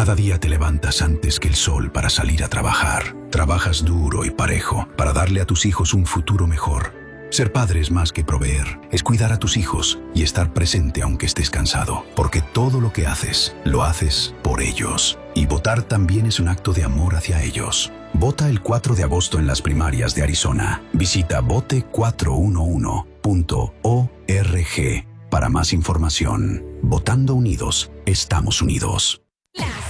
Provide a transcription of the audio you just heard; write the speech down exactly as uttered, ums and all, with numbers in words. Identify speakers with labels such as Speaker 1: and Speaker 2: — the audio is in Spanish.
Speaker 1: Cada día te levantas antes que el sol para salir a trabajar. Trabajas duro y parejo para darle a tus hijos un futuro mejor. Ser padre es más que proveer, es cuidar a tus hijos y estar presente aunque estés cansado, porque todo lo que haces, lo haces por ellos. Y votar también es un acto de amor hacia ellos. Vota el cuatro de agosto en las primarias de Arizona. Visita vote cuatro uno uno punto org para más información. Votando unidos, estamos unidos.
Speaker 2: Las